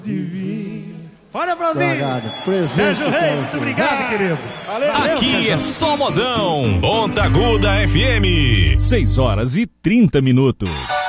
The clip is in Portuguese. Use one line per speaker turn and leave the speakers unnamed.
Divino. Fora, Brandinho. Sérgio Reis, muito obrigado, querido.
Valeu, aqui Sérgio. É só modão. Ponta Aguda FM.
6 horas e 30 minutos.